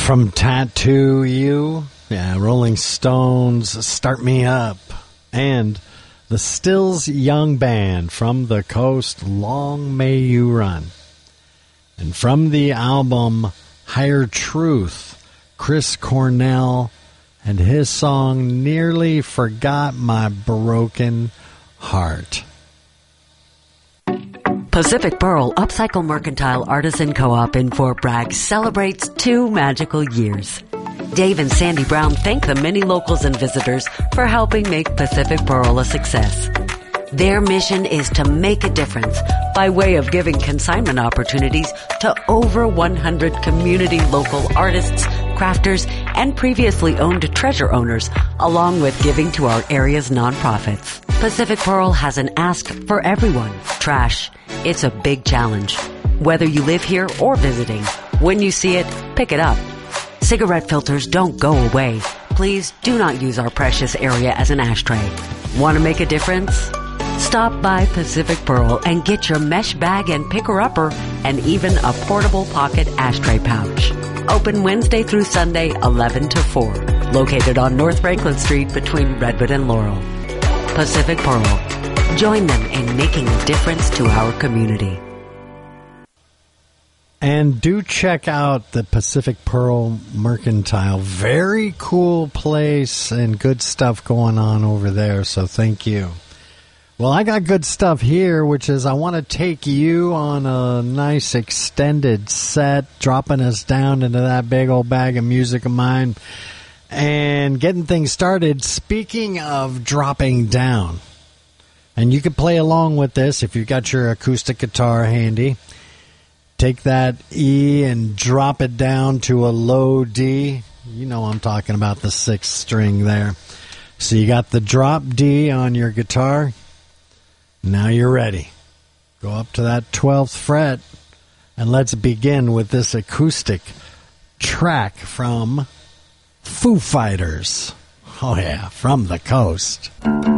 From Tattoo You, yeah, Rolling Stones, Start Me Up, and the Stills Young Band, From the Coast, Long May You Run. And from the album Higher Truth, Chris Cornell and his song Nearly Forgot My Broken Heart. Pacific Pearl Upcycle Mercantile Artisan Co-op in Fort Bragg celebrates 2 magical years. Dave and Sandy Brown thank the many locals and visitors for helping make Pacific Pearl a success. Their mission is to make a difference by way of giving consignment opportunities to over 100 community local artists, crafters, and previously owned treasure owners, along with giving to our area's nonprofits. Pacific Pearl has an ask for everyone. Trash. It's a big challenge. Whether you live here or visiting, when you see it, pick it up. Cigarette filters don't go away. Please do not use our precious area as an ashtray. Want to make a difference? Stop by Pacific Pearl and get your mesh bag and picker-upper and even a portable pocket ashtray pouch. Open Wednesday through Sunday, 11 to 4. Located on North Franklin Street between Redwood and Laurel. Pacific Pearl. Join them in making a difference to our community. And do check out the Pacific Pearl Mercantile. Very cool place and good stuff going on over there, so thank you. Well, I got good stuff here, which is I want to take you on a nice extended set, dropping us down into that big old bag of music of mine and getting things started. Speaking of dropping down, and you can play along with this if you've got your acoustic guitar handy. Take that E and drop it down to a low D. You know I'm talking about the 6th string there. So you got the drop D on your guitar. Now you're ready. Go up to that 12th fret, and let's begin with this acoustic track from Foo Fighters. Oh yeah, From the Coast.